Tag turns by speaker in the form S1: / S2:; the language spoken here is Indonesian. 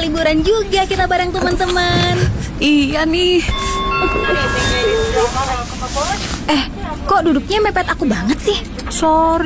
S1: liburan juga kita bareng teman-teman.
S2: Iya nih.
S1: Kok duduknya mepet aku banget sih?
S2: Sorry.